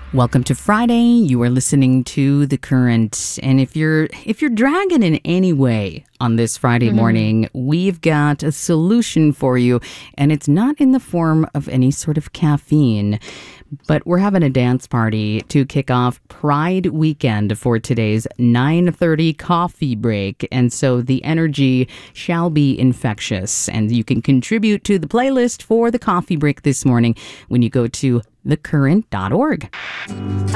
Welcome to Friday. You are listening to The Current. And if you're dragging in any way on this Friday morning, we've got a solution for you. And it's not in the form of any sort of caffeine. But we're having a dance party to kick off Pride Weekend for today's 9:30 coffee break. And so the energy shall be infectious. And you can contribute to the playlist for the coffee break this morning when you go to thecurrent.org.